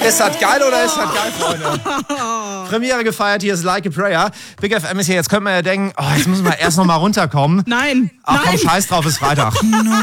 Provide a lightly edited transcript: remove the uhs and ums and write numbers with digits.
Ist das geil oder ist das geil, Freunde? Premiere gefeiert, hier ist Like a Prayer. Big FM ist hier, jetzt könnte man ja denken, jetzt müssen wir erst noch mal runterkommen. Nein, Ach komm, nein. scheiß drauf, ist Freitag.